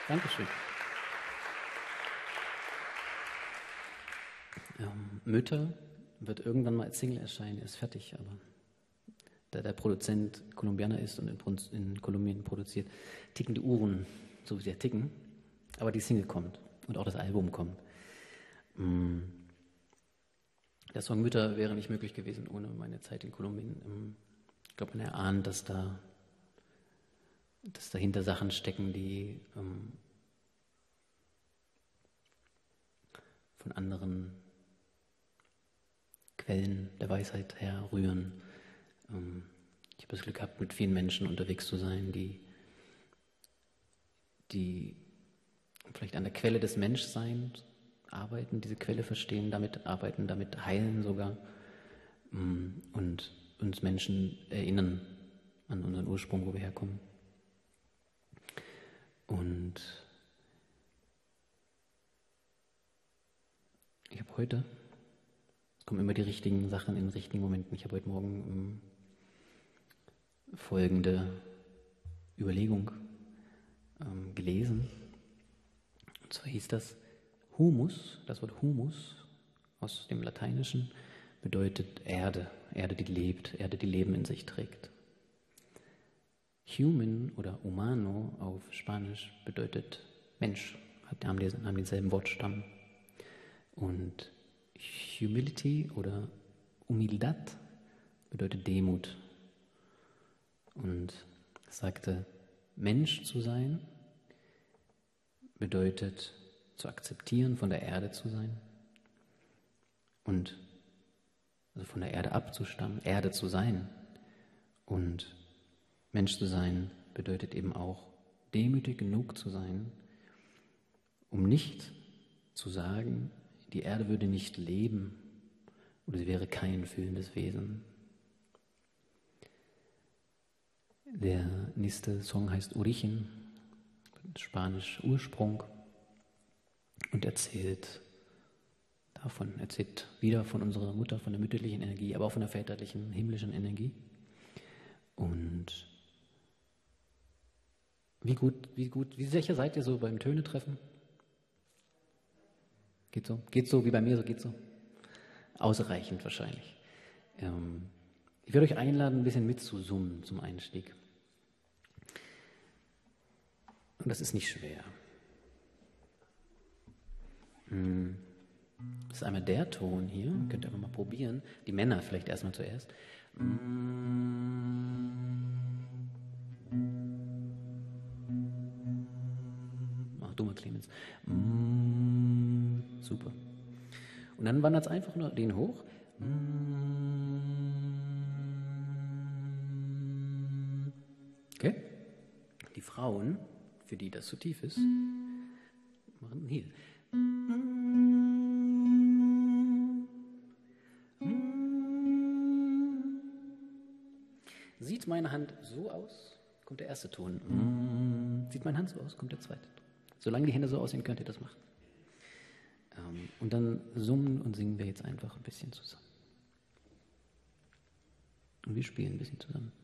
Dankeschön. Mütter wird irgendwann mal als Single erscheinen, ist fertig, aber da der Produzent Kolumbianer ist und in Kolumbien produziert, ticken die Uhren so wie sie ticken, aber die Single kommt und auch das Album kommt. Der Song Mütter wäre nicht möglich gewesen ohne meine Zeit in Kolumbien. Ich glaube, man erahnt, dass dahinter Sachen stecken, die von anderen Quellen der Weisheit herrühren. Ich habe das Glück gehabt, mit vielen Menschen unterwegs zu sein, die vielleicht an der Quelle des Menschseins arbeiten, diese Quelle verstehen, damit arbeiten, damit heilen sogar und uns Menschen erinnern an unseren Ursprung, wo wir herkommen. Und ich habe heute, es kommen immer die richtigen Sachen in den richtigen Momenten, ich habe heute Morgen folgende Überlegung gelesen. Und zwar hieß das, Humus, das Wort Humus aus dem Lateinischen bedeutet Erde, Erde, die lebt, Erde, die Leben in sich trägt. Human oder humano auf Spanisch bedeutet Mensch, haben denselben Wortstamm. Und Humility oder Humildad bedeutet Demut. Und es sagte, Mensch zu sein bedeutet zu akzeptieren, von der Erde zu sein und also von der Erde abzustammen, Erde zu sein. Und Mensch zu sein bedeutet eben auch demütig genug zu sein, um nicht zu sagen, die Erde würde nicht leben oder sie wäre kein fühlendes Wesen. Der nächste Song heißt Origen, Spanisch Ursprung, und erzählt wieder von unserer Mutter, von der mütterlichen Energie, aber auch von der väterlichen, himmlischen Energie. Und wie sicher seid ihr so beim Töne-Treffen? Geht so? Geht so wie bei mir, so geht so? Ausreichend wahrscheinlich. Ich werde euch einladen, ein bisschen mitzusummen zum Einstieg. Und das ist nicht schwer. Das ist einmal der Ton hier, könnt ihr einfach mal probieren. Die Männer vielleicht erstmal zuerst. Ach, du mal, Clemens. Super. Und dann wandert es einfach nur den hoch. Okay? Die Frauen, für die das zu tief ist, machen hier. Sieht meine Hand so aus, kommt der erste Ton. Sieht meine Hand so aus, kommt der zweite Ton. Solange die Hände so aussehen, könnt ihr das machen. Und dann summen und singen wir jetzt einfach ein bisschen zusammen. Und wir spielen ein bisschen zusammen.